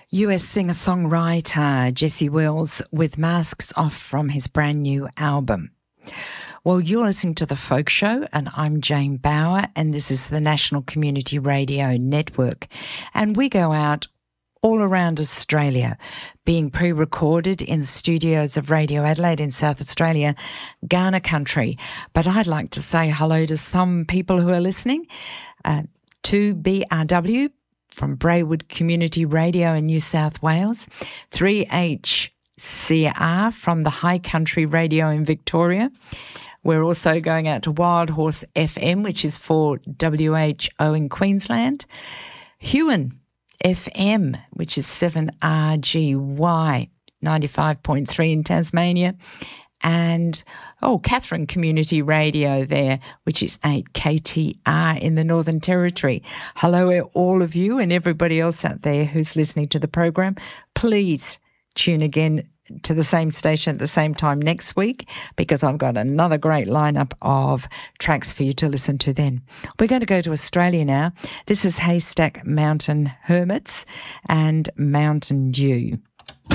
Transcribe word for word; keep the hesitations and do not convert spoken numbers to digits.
U S singer-songwriter Jesse Wells with Masks Off from his brand new album. Well, you're listening to The Folk Show, and I'm Jane Bauer, and this is the National Community Radio Network. And we go out all around Australia, being pre-recorded in the studios of Radio Adelaide in South Australia, Kaurna Country. But I'd like to say hello to some people who are listening uh, to B R W from Braewood Community Radio in New South Wales, three H C R from the High Country Radio in Victoria. We're also going out to Wild Horse F M, which is for W H O in Queensland, Huon F M, which is seven R G Y, ninety-five point three in Tasmania, and, oh, Katherine Community Radio there, which is eight K T R in the Northern Territory. Hello, all of you and everybody else out there who's listening to the program. Please tune again to the same station at the same time next week, because I've got another great lineup of tracks for you to listen to then. We're going to go to Australia now. This is Haystack Mountain Hermits and Mountain Dew.